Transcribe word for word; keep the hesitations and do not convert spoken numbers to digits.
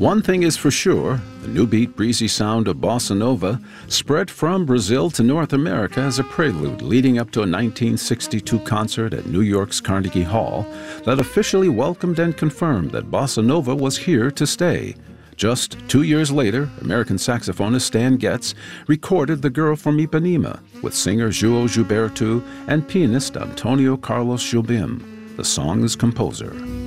One thing is for sure, the new beat, breezy sound of bossa nova spread from Brazil to North America as a prelude leading up to a nineteen sixty-two concert at New York's Carnegie Hall that officially welcomed and confirmed that bossa nova was here to stay. Just two years later, American saxophonist Stan Getz recorded The Girl from Ipanema with singer João Gilberto and pianist Antonio Carlos Jobim, the song's composer.